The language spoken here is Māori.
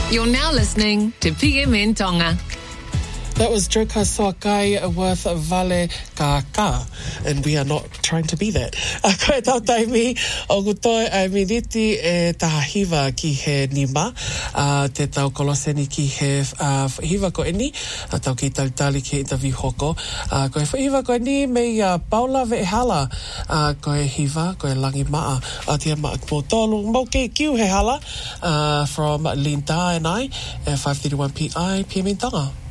You're now listening to PMN Tonga. That was Joka Soakai with Vale Kaka, and we are not trying to be that. Koe tau taimi, o kutoi ai miniti e tahahiva ki he nima, te tau koloseni ki he hiva ko eni, tau ki tau tali ki interview hoko. Koe hiva ko eni me Paula Vehala, koe hiva, koe langi maa, tia maa po tolu, mo ke kiu he hala, from Linda and I, 5:31 PI, PM in Tonga.